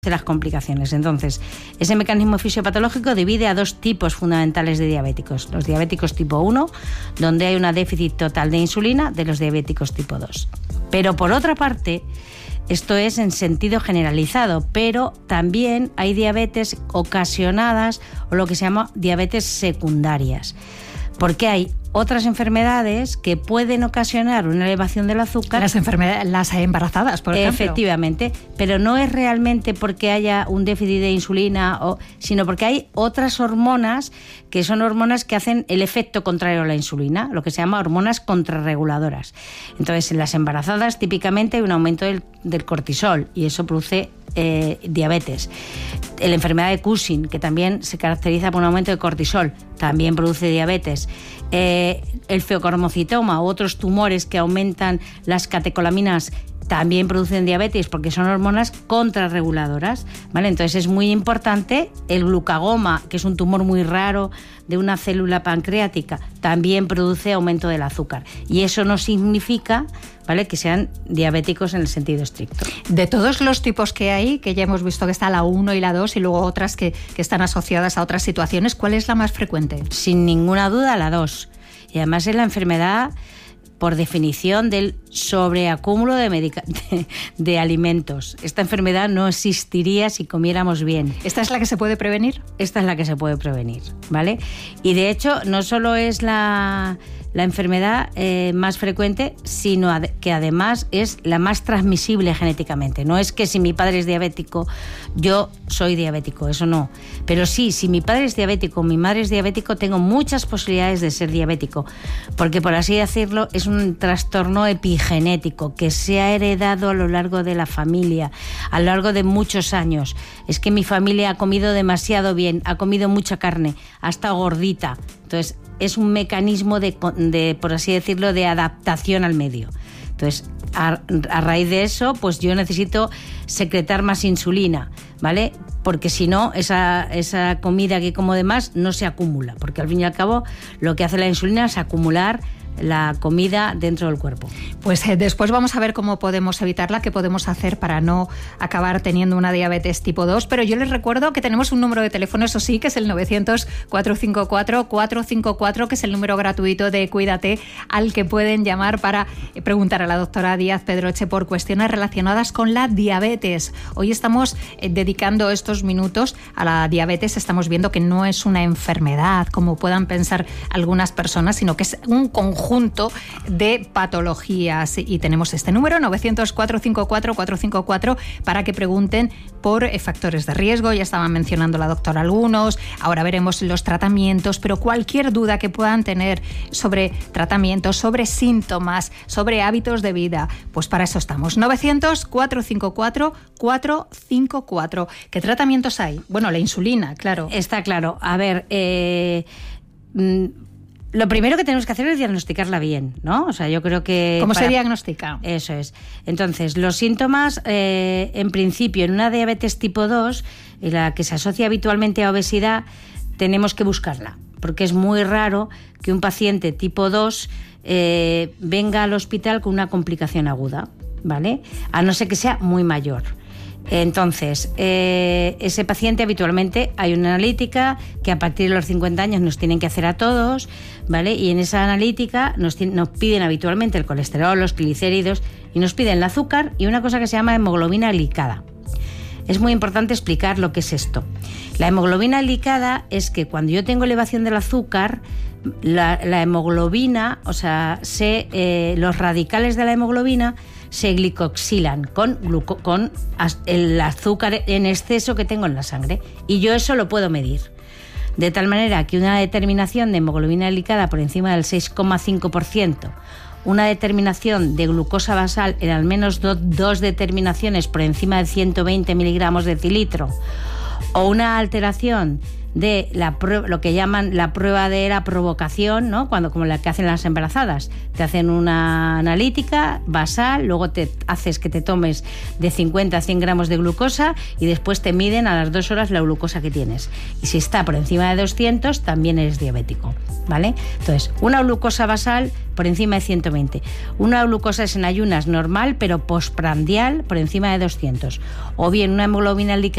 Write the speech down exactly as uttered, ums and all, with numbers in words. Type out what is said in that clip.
de las complicaciones. Entonces, ese mecanismo fisiopatológico divide a dos tipos fundamentales de diabéticos. Los diabéticos tipo uno, donde hay un déficit total de insulina, de los diabéticos tipo dos. Pero por otra parte, esto es en sentido generalizado, pero también hay diabetes ocasionadas o lo que se llama diabetes secundarias, porque hay otras enfermedades que pueden ocasionar una elevación del azúcar. Las enfermedades, las embarazadas, por ejemplo. Efectivamente, pero no es realmente porque haya un déficit de insulina, o, sino porque hay otras hormonas que son hormonas que hacen el efecto contrario a la insulina, lo que se llama hormonas contrarreguladoras. Entonces, en las embarazadas típicamente hay un aumento del, del cortisol y eso produce Eh, diabetes. La enfermedad de Cushing, que también se caracteriza por un aumento de cortisol, también produce diabetes. Eh, el feocarmocitoma u otros tumores que aumentan las catecolaminas también producen diabetes porque son hormonas contrarreguladoras, ¿vale? Entonces es muy importante el glucagoma, que es un tumor muy raro de una célula pancreática, también produce aumento del azúcar. Y eso no significa, ¿vale?, que sean diabéticos en el sentido estricto. De todos los tipos que hay, que ya hemos visto que está la uno y la dos y luego otras que, que están asociadas a otras situaciones, ¿cuál es la más frecuente? Sin ninguna duda la dos. Y además es la enfermedad, por definición, del sobreacúmulo de, medica- de, de alimentos. Esta enfermedad no existiría si comiéramos bien. ¿Esta es la que se puede prevenir? Esta es la que se puede prevenir, ¿vale? Y de hecho, no solo es la, la enfermedad eh, más frecuente, sino ad- que además es la más transmisible genéticamente. No es que si mi padre es diabético, yo soy diabético, eso no. Pero sí, si mi padre es diabético, mi madre es diabético, tengo muchas posibilidades de ser diabético, porque por así decirlo, es un trastorno epigenético que se ha heredado a lo largo de la familia, a lo largo de muchos años. Es que mi familia ha comido demasiado bien, ha comido mucha carne, ha estado gordita. Entonces, es un mecanismo de, de, por así decirlo, de adaptación al medio. Entonces, a, a raíz de eso, pues yo necesito secretar más insulina, ¿vale? Porque si no, esa, esa comida que como de más no se acumula, porque al fin y al cabo lo que hace la insulina es acumular la comida dentro del cuerpo. Pues eh, después vamos a ver cómo podemos evitarla, qué podemos hacer para no acabar teniendo una diabetes tipo dos, pero yo les recuerdo que tenemos un número de teléfono, eso sí, que es el novecientos, cuatrocientos cincuenta y cuatro, cuatrocientos cincuenta y cuatro, que es el número gratuito de Cuídate, al que pueden llamar para preguntar a la doctora Díaz Pedroche por cuestiones relacionadas con la diabetes. Hoy estamos eh, dedicando estos minutos a la diabetes. Estamos viendo que no es una enfermedad, como puedan pensar algunas personas, sino que es un conjunto conjunto de patologías y tenemos este número novecientos, cuatrocientos cincuenta y cuatro, cuatrocientos cincuenta y cuatro para que pregunten por factores de riesgo. Ya estaban mencionando la doctora algunos, ahora veremos los tratamientos, pero cualquier duda que puedan tener sobre tratamientos, sobre síntomas, sobre hábitos de vida, pues para eso estamos. novecientos, cuatrocientos cincuenta y cuatro, cuatrocientos cincuenta y cuatro. ¿Qué tratamientos hay? Bueno, la insulina, claro. Está claro. A ver, eh... Mmm, lo primero que tenemos que hacer es diagnosticarla bien, ¿no? O sea, yo creo que... ¿Cómo para... se diagnostica? Eso es. Entonces, los síntomas, eh, en principio, en una diabetes tipo dos, en la que se asocia habitualmente a obesidad, tenemos que buscarla, porque es muy raro que un paciente tipo dos eh, venga al hospital con una complicación aguda, ¿vale? A no ser que sea muy mayor. Entonces, eh, ese paciente habitualmente hay una analítica que a partir de los cincuenta años nos tienen que hacer a todos, ¿vale? Y en esa analítica nos, nos piden habitualmente el colesterol, los triglicéridos y nos piden el azúcar y una cosa que se llama hemoglobina glicada. Es muy importante explicar lo que es esto. La hemoglobina glicada es que cuando yo tengo elevación del azúcar, la, la hemoglobina, o sea, se, eh, los radicales de la hemoglobina se glicoxilan con, gluco, con el azúcar en exceso que tengo en la sangre y yo eso lo puedo medir. De tal manera que una determinación de hemoglobina glicada por encima del seis coma cinco por ciento, una determinación de glucosa basal en al menos do, dos determinaciones por encima de ciento veinte miligramos de decilitro o una alteración de la lo que llaman la prueba de la provocación, ¿no? Cuando, como la que hacen las embarazadas, te hacen una analítica basal, luego te haces que te tomes de cincuenta a cien gramos de glucosa y después te miden a las dos horas la glucosa que tienes. Y si está por encima de doscientos, también eres diabético, ¿vale? Entonces, una glucosa basal por encima de ciento veinte. Una glucosa en ayunas normal, pero postprandial por encima de doscientos. O bien una hemoglobina